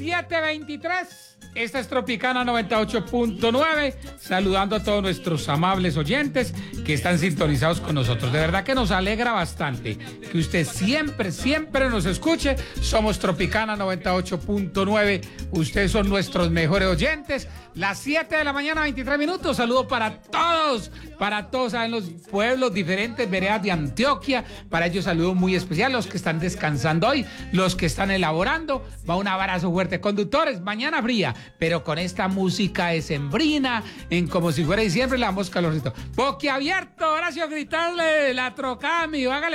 7:23. Esta es Tropicana 98.9, saludando a todos nuestros amables oyentes que están sintonizados con nosotros. De verdad que nos alegra bastante que usted siempre nos escuche. Somos Tropicana 98.9. Ustedes son nuestros mejores oyentes. Las 7 de la mañana, 23 minutos. Saludo para todos en los pueblos diferentes, veredas de Antioquia. Para ellos saludo muy especial, los que están descansando hoy, los que están elaborando. Va un abrazo fuerte. Conductores, mañana fría, pero con esta música decembrina, en como si fuera diciembre, le damos calorcito. Boquiabierto, Horacio, gritarle la trocada, mi, hágale.